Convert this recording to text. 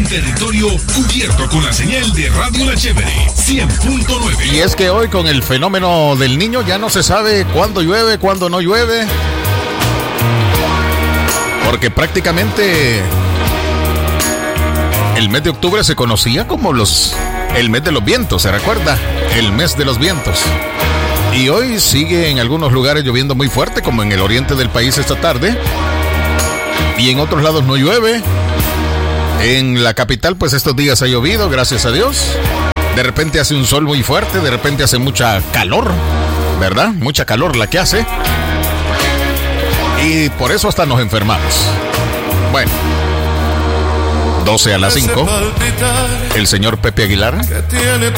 territorio cubierto con la señal de Radio La Chévere 100.9. Y es que hoy con el fenómeno del niño ya no se sabe cuándo llueve, cuándo no llueve. Porque prácticamente el mes de octubre se conocía como el mes de los vientos, ¿se recuerda? El mes de los vientos. Y hoy sigue en algunos lugares lloviendo muy fuerte, como en el oriente del país esta tarde. Y en otros lados no llueve. En la capital, pues estos días ha llovido, gracias a Dios. De repente hace un sol muy fuerte, de repente hace mucha calor, ¿verdad? Mucha calor la que hace. Y por eso hasta nos enfermamos. Bueno, 12 a las 5. El señor Pepe Aguilar